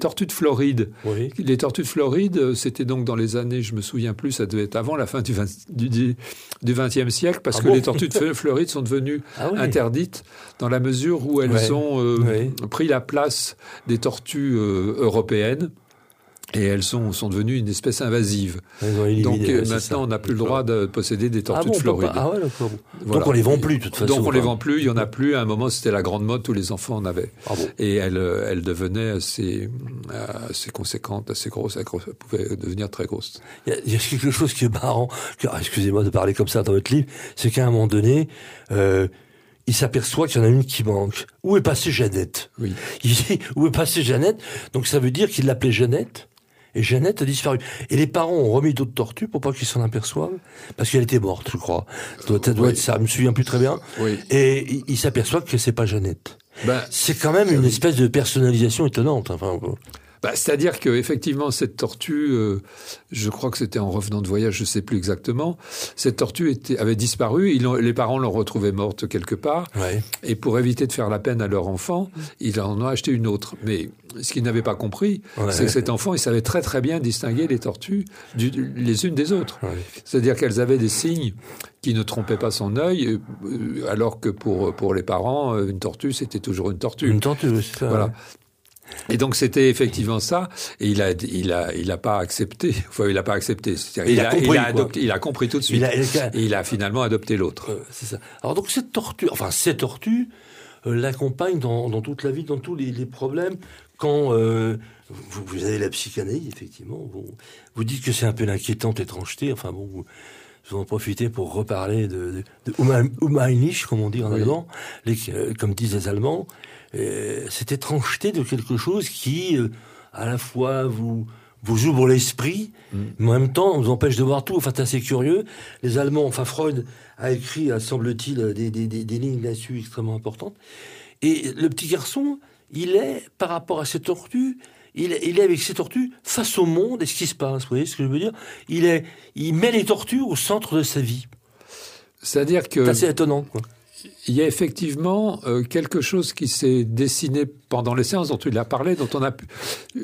tortues de Floride. Oui. Les tortues de Floride, c'était donc dans les années, je me souviens plus, ça devait être avant la fin du XXe siècle, parce que les tortues de Floride sont devenues interdites dans la mesure où elles ont pris la place des tortues européennes. Et elles sont devenues une espèce invasive. Donc maintenant, on n'a plus le droit de posséder des tortues de Floride. D'accord. Voilà. Donc on les vend plus, de toute façon. Donc on les vend plus, il y en a plus. À un moment, c'était la grande mode, tous les enfants en avaient. Et elles devenaient assez conséquentes, assez grosses. Elles pouvaient devenir très grosses. Il y a quelque chose qui est marrant. Excusez-moi de parler comme ça dans votre livre. C'est qu'à un moment donné, il s'aperçoit qu'il y en a une qui manque. Où est passée Jeannette? Oui. Il dit, où est passée Jeannette? Donc ça veut dire qu'il l'appelait Jeannette. Et Jeannette a disparu. Et les parents ont remis d'autres tortues pour pas qu'ils s'en aperçoivent, parce qu'elle était morte, je crois. Ça doit être ça, je me souviens plus très bien. Oui. Et il s'aperçoit que c'est pas Jeannette. C'est quand même une espèce de personnalisation étonnante. Enfin, c'est-à-dire qu'effectivement, cette tortue, je crois que c'était en revenant de voyage, je ne sais plus exactement, cette tortue avait disparu, les parents l'ont retrouvée morte quelque part, et pour éviter de faire la peine à leur enfant, ils en ont acheté une autre. Mais ce qu'ils n'avaient pas compris, c'est que cet enfant, il savait très très bien distinguer les tortues les unes des autres. C'est-à-dire qu'elles avaient des signes qui ne trompaient pas son œil, alors que pour les parents, une tortue, c'était toujours une tortue. Une tortue, c'est ça. Voilà. Et donc c'était effectivement ça, et il a pas accepté. Enfin, il a pas accepté. Il a compris tout de suite. Et il a finalement adopté l'autre. C'est ça. Alors donc ces tortues l'accompagnent dans toute la vie, dans tous les problèmes. Quand vous avez la psychanalyse, effectivement, vous dites que c'est un peu l'inquiétante étrangeté. Enfin bon, vous en profitez pour reparler de Unheimlich, comme on dit en allemand, comme disent les Allemands. Cette étrangeté de quelque chose qui, à la fois, vous ouvre l'esprit, mais en même temps, on vous empêche de voir tout. Enfin, c'est assez curieux. Les Allemands, Freud a écrit, semble-t-il, des lignes là-dessus extrêmement importantes. Et le petit garçon, il est, par rapport à ces tortues, il est avec ces tortues face au monde et ce qui se passe. Vous voyez ce que je veux dire? Il met les tortues au centre de sa vie. C'est-à-dire que... C'est assez étonnant, quoi. Il y a effectivement quelque chose qui s'est dessiné pendant les séances dont il a parlé, dont on a pu,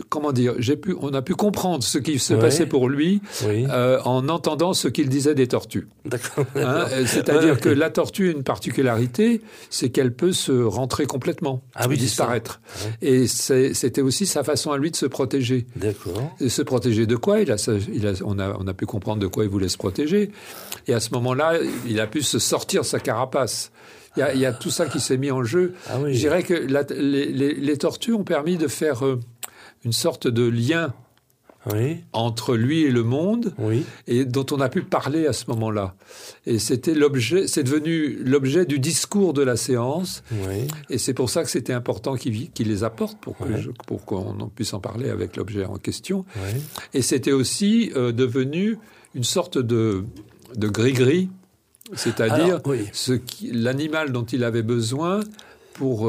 on a pu comprendre ce qui se passait pour lui en entendant ce qu'il disait des tortues. D'accord. C'est-à-dire que la tortue a une particularité, c'est qu'elle peut se rentrer complètement, disparaître. Et c'était aussi sa façon à lui de se protéger. D'accord. Et se protéger de quoi? On a pu comprendre de quoi il voulait se protéger. Et à ce moment-là, il a pu se sortir sa carapace. Il y a tout ça qui s'est mis en jeu. Je dirais que les tortues ont permis de faire une sorte de lien entre lui et le monde, et dont on a pu parler à ce moment-là. Et c'est devenu l'objet du discours de la séance. Et c'est pour ça que c'était important qu'il les apporte pour qu'on puisse en parler avec l'objet en question. Et c'était aussi devenu une sorte de gris-gris. C'est-à-dire l'animal dont il avait besoin pour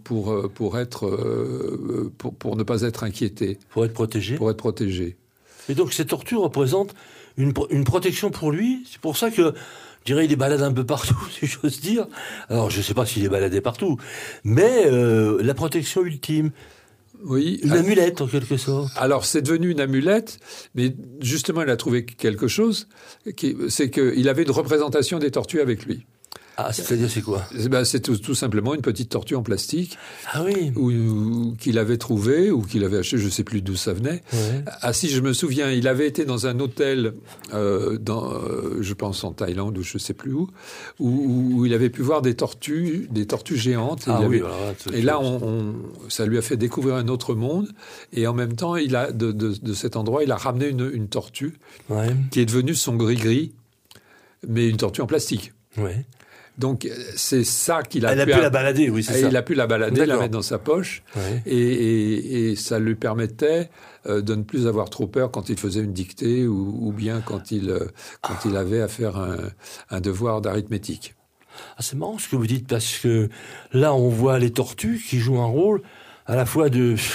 ne pas être inquiété. Pour être protégé. Pour être protégé. Et donc ces tortues représentent une protection pour lui. C'est pour ça que, je dirais, il est balade un peu partout, si j'ose dire. Alors je ne sais pas s'il est baladé partout, mais la protection ultime. Oui. Une amulette, en quelque sorte. Alors, c'est devenu une amulette, mais justement, il a trouvé quelque chose, c'est qu'il avait une représentation des tortues avec lui. Ah, c'est-à-dire, c'est quoi? C'est tout simplement une petite tortue en plastique. Ah oui. Qu'il avait trouvée, ou qu'il avait acheté, je ne sais plus d'où ça venait. Ah si, je me souviens, il avait été dans un hôtel, je pense en Thaïlande, ou je ne sais plus où il avait pu voir des tortues géantes. Et là, ça lui a fait découvrir un autre monde. Et en même temps, de cet endroit, il a ramené une tortue qui est devenue son gris-gris, mais une tortue en plastique. Donc, c'est ça qu'il a pu la balader, oui, c'est ça. Il a pu la balader, la mettre dans sa poche, et ça lui permettait de ne plus avoir trop peur quand il faisait une dictée ou bien quand il avait à faire un devoir d'arithmétique. Ah, c'est marrant ce que vous dites, parce que là, on voit les tortues qui jouent un rôle à la fois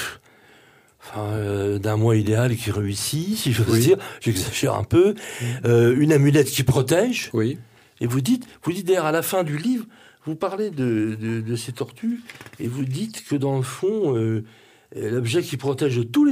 d'un moi idéal qui réussit, si j'ose dire, j'exagère un peu, une amulette qui protège. Oui. Et vous dites d'ailleurs à la fin du livre, vous parlez de ces tortues, et vous dites que dans le fond, l'objet qui protège de tous les